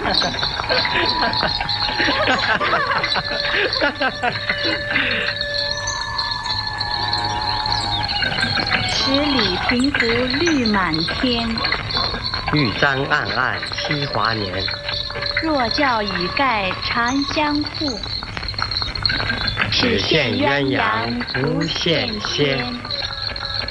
十里平湖绿满天， 玉簪暗暗七华年。 若教雨盖长江赋， 只羡鸳鸯不羡仙。